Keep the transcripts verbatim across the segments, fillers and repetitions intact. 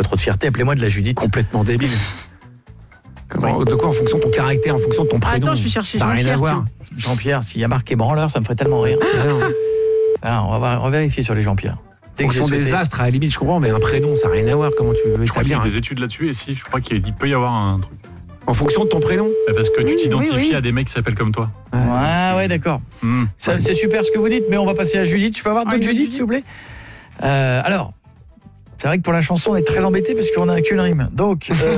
peu trop de fierté, appelez-moi de la Judith. Complètement débile. Comment, ouais. De quoi en fonction de ton caractère, en fonction de ton prénom? Attends, je vais chercher Jean-Pierre. Jean-Pierre. Voir. Jean-Pierre, s'il y a marqué branleur, ça me ferait tellement rire. Alors, on, va, on va vérifier sur les Jean-Pierre. En fonction des souhaité... astres, à la limite, je comprends, mais un prénom, ça n'a rien à voir. Comment tu veux Je crois qu'il y a hein. des études là-dessus, et si, je crois qu'il peut y avoir un truc. En fonction de ton prénom? Parce que tu t'identifies oui, oui. à des mecs qui s'appellent comme toi. Ouais, ouais, ouais d'accord. Mmh. Ça, c'est super ce que vous dites, mais on va passer à Judith. Je peux avoir d'autres ah, Judith, s'il vous plaît? euh, Alors, c'est vrai que pour la chanson, on est très embêtés parce qu'on n'a qu'une rime. Donc, euh...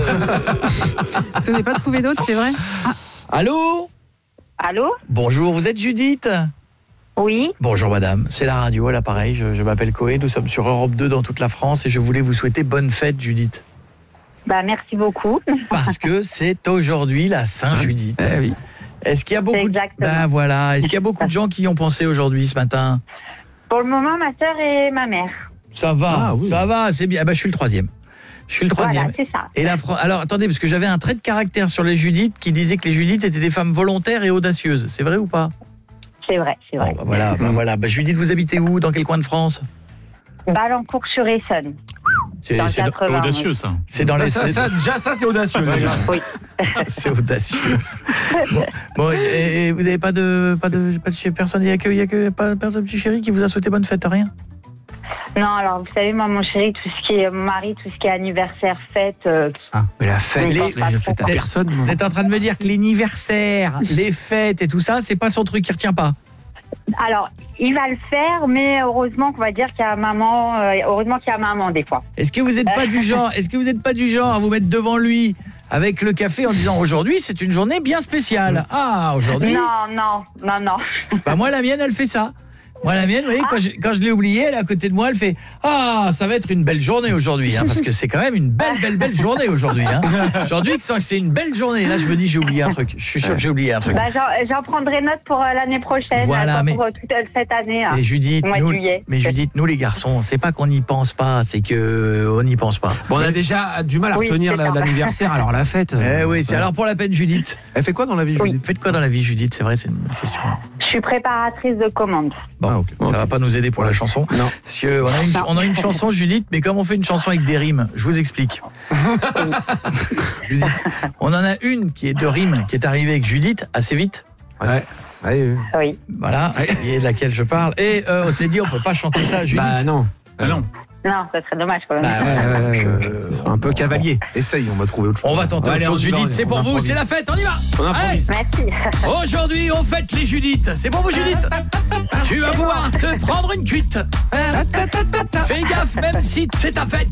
vous n'avez pas trouvé d'autres, c'est vrai? ah. Allô? Allô? Bonjour, vous êtes Judith? Oui. Bonjour madame, c'est la radio à l'appareil, je, je m'appelle Coé, nous sommes sur Europe deux dans toute la France et je voulais vous souhaiter bonne fête Judith. Bah merci beaucoup. Parce que c'est aujourd'hui la Saint-Judith. Eh oui. Est-ce qu'il y a beaucoup de... ben voilà, est-ce qu'il y a beaucoup de gens qui y ont pensé aujourd'hui ce matin? Pour le moment, ma sœur et ma mère. Ça va, ah, oui. ça va, c'est bien. Ah, bah, je suis le troisième. Je suis le troisième. Voilà, c'est ça. Et la Fran... Alors attendez, parce que j'avais un trait de caractère sur les Judith qui disait que les Judith étaient des femmes volontaires et audacieuses. C'est vrai ou pas? C'est vrai, c'est vrai. Bon, bah, voilà, bah, voilà. Bah, Judith, vous habitez où? Dans quel coin de France? Balancourt-sur-Essonne. C'est audacieux, ça. C'est dans les... ça, ça, déjà, ça, c'est audacieux. Oui. C'est audacieux. Bon, bon et, et vous n'avez pas de, pas de, pas de personne, il n'y a que, il y a que pas personne, petit chéri, qui vous a souhaité bonne fête, rien? Non, alors vous savez, moi, mon chéri, tout ce qui est mon mari, tout ce qui est anniversaire, fête. Euh, ah, mais la fête, les, les, je fête à personne. Vous êtes en train de me dire que l'anniversaire, les fêtes et tout ça, c'est pas son truc, qui retient pas? Alors, il va le faire, mais heureusement qu'on va dire qu'il y a maman, euh, heureusement qu'il y a maman des fois. Est-ce que vous n'êtes pas du genre, est-ce que vous n'êtes pas du genre à vous mettre devant lui avec le café en disant aujourd'hui c'est une journée bien spéciale? Ah, aujourd'hui. Non, non, non, non. Bah moi la mienne elle fait ça. Moi la mienne, vous voyez, ah. quand je, quand je l'ai oubliée, elle est à côté de moi, elle fait ah, ça va être une belle journée aujourd'hui, hein, parce que c'est quand même une belle, belle, belle journée aujourd'hui. Hein. Aujourd'hui, c'est une belle journée. Là, je me dis, j'ai oublié un truc. Je suis sûr que j'ai oublié un truc. Bah, j'en prendrai note pour euh, l'année prochaine, voilà, pour, mais, pour toute cette année. Et Judith, nous, mais Judith, nous les garçons, c'est pas qu'on n'y pense pas, c'est que on n'y pense pas. Bon, on a déjà du mal à oui, retenir l'anniversaire, alors la fête. Eh oui, c'est alors pour la peine, Judith. Elle fait quoi dans la vie, Judith? Oui. Faites quoi dans la vie, Judith? C'est vrai, c'est une question. Je suis préparatrice de commandes. Bon, ah, okay. ça okay. va pas nous aider pour la chanson. Non. Parce que on a, une, on a une chanson, Judith, mais comme on fait une chanson avec des rimes, je vous explique. Judith, on en a une qui est de rimes, qui est arrivée avec Judith assez vite. Ouais. Oui. oui. Voilà, et de laquelle je parle. Et euh, on s'est dit, on peut pas chanter ça, Judith. Bah non. Bah non. Non, ça serait dommage quand même. Bah ouais, ouais, ouais, euh, c'est un peu cavalier. Essaye, on va trouver autre chose. On va tenter autre chose, Judith, c'est pour vous, c'est la fête, on y va. On improvise. Merci. Aujourd'hui, on fête les Judith. C'est pour vous, Judith. Tu vas pouvoir te prendre une cuite. Fais gaffe, même si c'est ta fête.